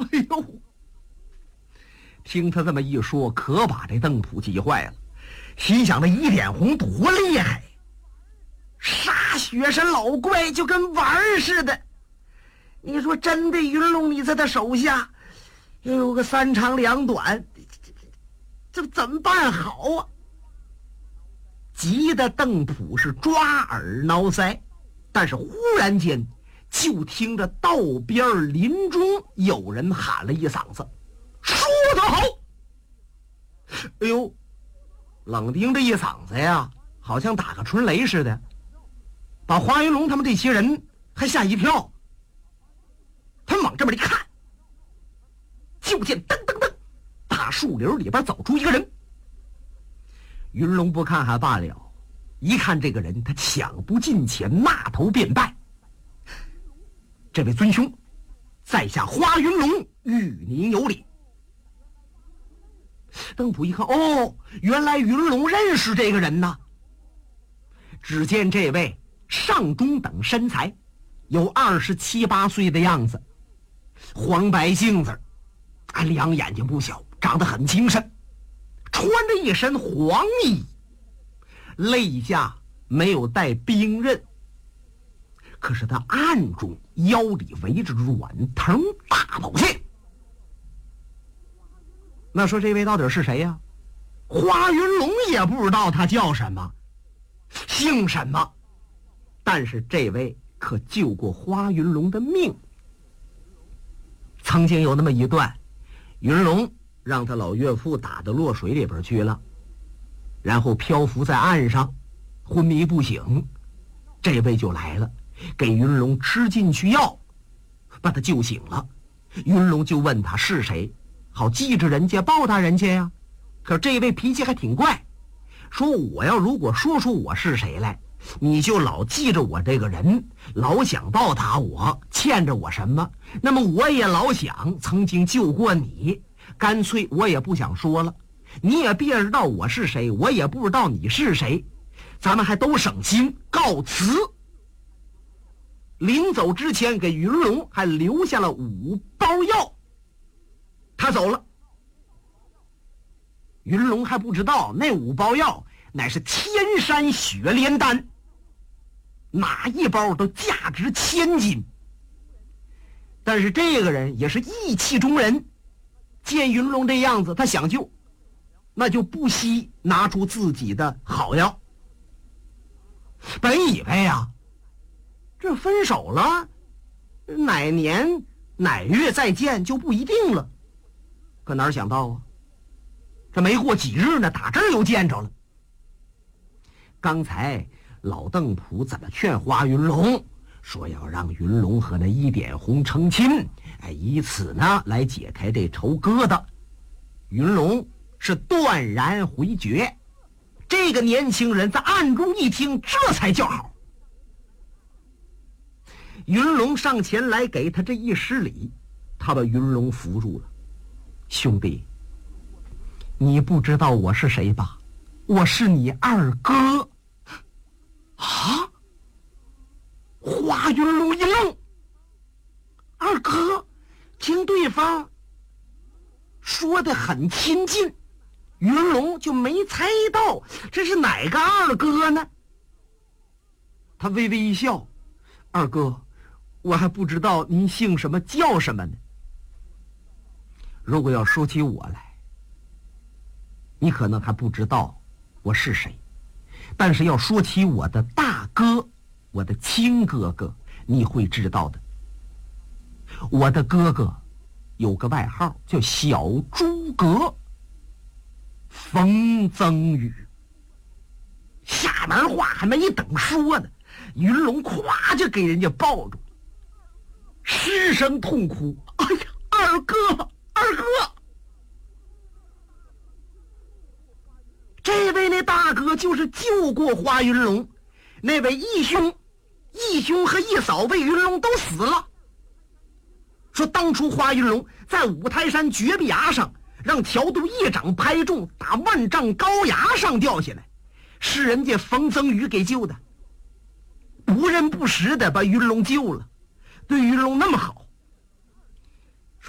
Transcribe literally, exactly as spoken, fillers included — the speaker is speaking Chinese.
哎呦！听他这么一说，可把这邓普急坏了，心想：这一点红多厉害，杀雪山老怪就跟玩儿似的。你说真的，云龙你在他手下又有个三长两短，这怎么办好啊？急得邓普是抓耳挠腮，但是忽然间就听着道边林中有人喊了一嗓子：“说得好！”哎呦，冷丁这一嗓子呀，好像打个春雷似的，把花云龙他们这些人还吓一跳。他们往这边一看，就见噔噔噔，大树林里边走出一个人。云龙不看还罢了，一看这个人，他抢不近前，骂头便拜：“这位尊兄，在下花云龙，与您有礼。”邓普一看，哦，原来云龙认识这个人呐。只见这位上中等身材，有二十七八岁的样子，黄白净子，啊，两眼睛不小，长得很精神，穿着一身黄衣，肋下没有带兵刃，可是他暗中腰里围着软藤大宝剑。那说这位到底是谁呀？花云龙也不知道他叫什么，姓什么，但是这位可救过花云龙的命。曾经有那么一段，云龙让他老岳父打到落水里边去了，然后漂浮在岸上，昏迷不醒。这位就来了，给云龙吃进去药，把他救醒了。云龙就问他是谁，好记着人家，报答人家呀。可这位脾气还挺怪，说我要如果说出我是谁来，你就老记着我这个人，老想报答我，欠着我什么，那么我也老想曾经救过你，干脆我也不想说了，你也别知道我是谁，我也不知道你是谁，咱们还都省心，告辞。临走之前给云龙还留下了五包药，他走了。云龙还不知道那五包药乃是天山雪莲丹，哪一包都价值千金。但是这个人也是义气中人，见云龙这样子，他想救，那就不惜拿出自己的好药。本以为呀，这分手了，哪年哪月再见就不一定了，可哪想到啊，这没过几日呢，打这儿又见着了。刚才老邓普怎么劝花云龙，说要让云龙和那一点红成亲，哎，以此呢来解开这仇疙瘩。云龙是断然回绝。这个年轻人在暗中一听，这才叫好。云龙上前来给他这一施礼，他把云龙扶住了。兄弟，你不知道我是谁吧？我是你二哥。啊！花云龙一愣，二哥听对方说得很亲近，云龙就没猜到这是哪个二哥呢？他微微一笑，二哥，我还不知道您姓什么叫什么呢。如果要说起我来，你可能还不知道我是谁，但是要说起我的大哥，我的亲哥哥，你会知道的。我的哥哥有个外号叫小诸葛，冯增宇。下门话还没等说呢，云龙咵就给人家抱住，失声痛哭：“哎呀，二哥，二哥！”这位那大哥就是救过花云龙，那位义兄，义兄和义嫂为云龙都死了。说当初花云龙在五台山绝壁崖上，让条度一掌拍中，打万丈高崖上掉下来，是人家冯增宇给救的，不认不识的把云龙救了，对云龙那么好，